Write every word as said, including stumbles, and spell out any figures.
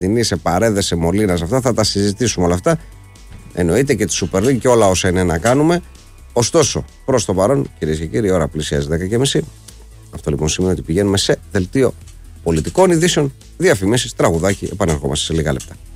Την σε παρέδεσε Μολίνας, αυτά θα τα συζητήσουμε όλα αυτά. Εννοείται και τη Super League και όλα όσα είναι να κάνουμε. Ωστόσο, προς το παρόν, κυρίες και κύριοι, η ώρα πλησιάζει δέκα και μισή. Αυτό λοιπόν σημαίνει ότι πηγαίνουμε σε δελτίο πολιτικών ειδήσεων, διαφημίσεις, τραγουδάκι. Επανερχόμαστε σε λίγα λεπτά.